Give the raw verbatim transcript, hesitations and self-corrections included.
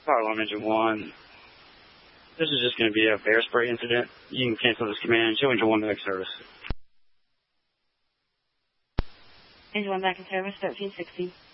Fire alarm engine one. This is just going to be a bear spray incident. You can cancel this command. Show engine one back in service. Engine one back in service, thirteen sixty.